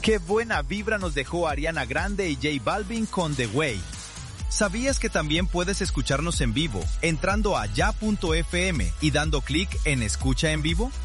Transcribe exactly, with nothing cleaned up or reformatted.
Qué buena vibra nos dejó Ariana Grande y J Balvin con The Way. ¿Sabías que también puedes escucharnos en vivo entrando a ya punto f m y dando clic en Escucha en Vivo?